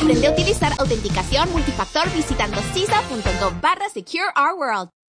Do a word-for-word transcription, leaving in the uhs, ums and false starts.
Aprende a utilizar autenticación multifactor visitando cisa punto gov barra Secure Our World.